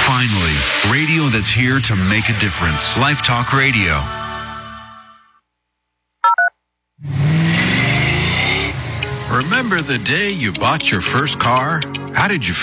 Finally, radio that's here to make a difference. Life Talk Radio. Remember the day you bought your first car? How did you